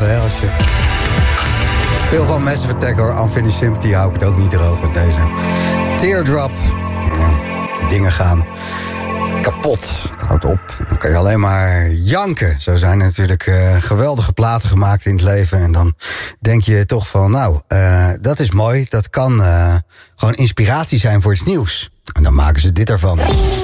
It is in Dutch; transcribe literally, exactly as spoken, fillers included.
praten, hè. Als je... Veel van Massive Attack, hoor. Unfinished Sympathy hou ik het ook niet droog met deze. Teardrop. Ja, dingen gaan kapot. Het houdt op. Dan kan je alleen maar janken. Zo zijn er natuurlijk uh, geweldige platen gemaakt in het leven. En dan denk je toch van, nou, uh, dat is mooi. Dat kan uh, gewoon inspiratie zijn voor iets nieuws. En dan maken ze dit ervan.